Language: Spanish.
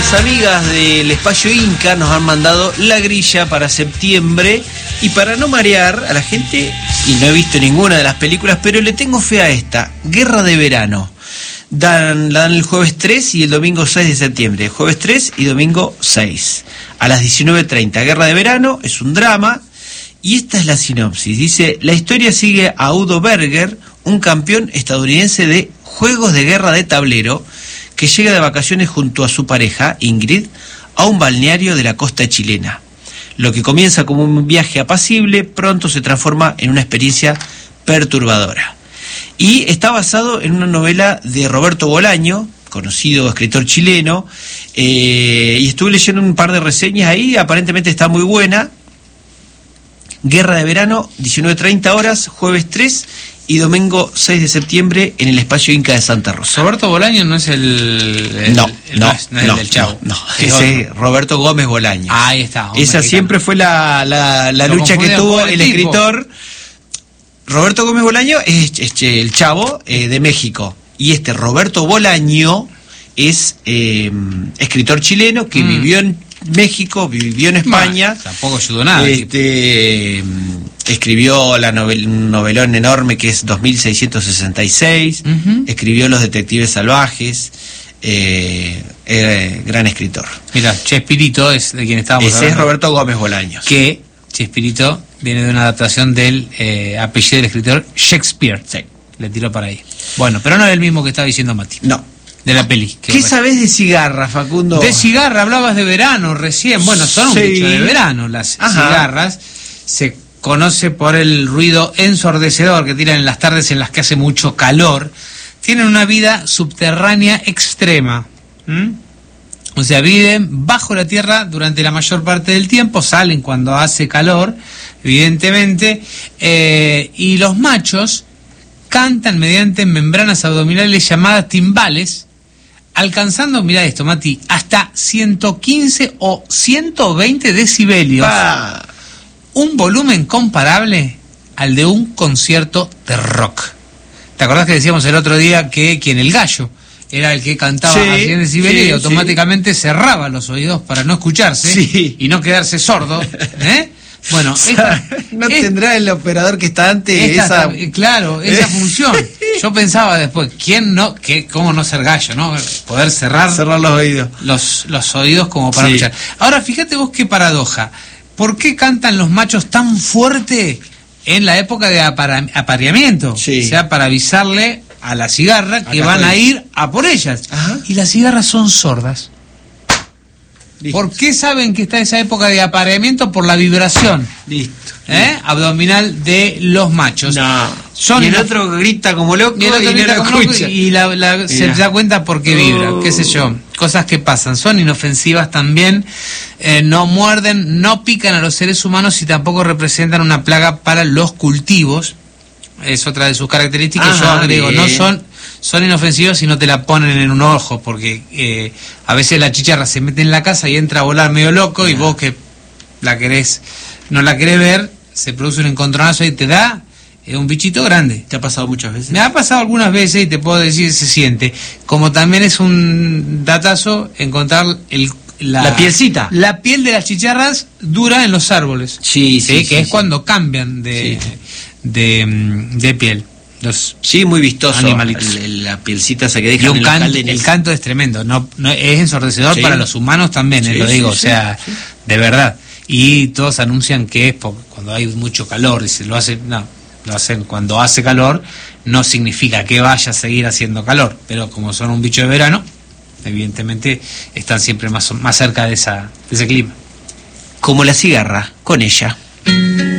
las amigas del Espacio Inca nos han mandado la grilla para septiembre, y para no marear a la gente, y no he visto ninguna de las películas, pero le tengo fe a esta, Guerra de Verano. La dan el jueves 3 y el domingo 6 de septiembre. Jueves 3 y domingo 6. A las 19:30. Guerra de Verano es un drama. Y esta es la sinopsis. Dice: la historia sigue a Udo Berger, un campeón estadounidense de juegos de guerra de tablero, que llega de vacaciones junto a su pareja, Ingrid, a un balneario de la costa chilena. Lo que comienza como un viaje apacible, pronto se transforma en una experiencia perturbadora. Y está basado en una novela de Roberto Bolaño, conocido escritor chileno, y estuve leyendo un par de reseñas ahí, aparentemente está muy buena. Guerra de Verano, 19:30 horas, jueves 3 y domingo 6 de septiembre en el Espacio Inca de Santa Rosa. Roberto Bolaño no es el no es el del Chavo. No, ese es Roberto Gómez Bolaño. Ahí está. Esa siempre fue la lucha que tuvo el escritor. Roberto Gómez Bolaño es el Chavo de México, y Roberto Bolaño es escritor chileno que vivió en México, vivió en España. Tampoco ayudó nada. Escribió un novelón enorme que es 2666, escribió Los Detectives Salvajes, gran escritor. Mira, Chespirito es de quien estábamos hablando. Ese es Roberto Gómez Bolaños. Que Chespirito viene de una adaptación del apellido del escritor Shakespeare. Sí. Le tiró para ahí. Bueno, pero no es el mismo que estaba diciendo Mati. No. De la peli. ¿Qué sabés de cigarra, Facundo? De cigarra, hablabas de verano recién. Bueno, son un bicho de verano las cigarras. Se conoce por el ruido ensordecedor que tiran en las tardes en las que hace mucho calor. Tienen una vida subterránea extrema. O sea, viven bajo la tierra durante la mayor parte del tiempo, salen cuando hace calor, evidentemente, y los machos cantan mediante membranas abdominales llamadas timbales, alcanzando, mira esto, Mati, hasta 115 o 120 decibelios. Un volumen comparable al de un concierto de rock. ¿Te acordás que decíamos el otro día que el gallo era el que cantaba a 100 decibelios y automáticamente cerraba los oídos para no escucharse y no quedarse sordo? Bueno, tendrá el operador que está antes esa función. Yo pensaba después, cómo no ser gallo, ¿no? Poder cerrar los oídos. Los oídos como para escuchar. Ahora, fíjate vos qué paradoja. ¿Por qué cantan los machos tan fuerte en la época de apareamiento? O sea, para avisarle a la cigarra que van a ir a por ellas. Y las cigarras son sordas. Listo. ¿Por qué saben que está esa época de apareamiento? Por la vibración. Listo. Abdominal de los machos. Y el otro grita como loco y no lo escucha. Y se da cuenta porque vibra, qué sé yo. Cosas que pasan. Son inofensivas también. No muerden, no pican a los seres humanos y tampoco representan una plaga para los cultivos. Es otra de sus características. Yo agrego, no son inofensivos y no te la ponen en un ojo, porque a veces la chicharra se mete en la casa y entra a volar medio loco, y vos que no la querés ver, se produce un encontronazo y te da un bichito grande. ¿Te ha pasado muchas veces? Me ha pasado algunas veces y te puedo decir, se siente. Como también es un datazo encontrar la pielcita. La piel de las chicharras dura en los árboles. Que es cuando cambian de piel. Muy vistoso. Animalitos. La pielcita se que deja en el canto es tremendo. No es ensordecedor para los humanos también, lo digo. O sea, de verdad. Y todos anuncian que es porque cuando hay mucho calor. Dice, lo hacen cuando hace calor. No significa que vaya a seguir haciendo calor. Pero como son un bicho de verano, evidentemente están siempre más cerca de ese clima. Como la cigarra, con ella.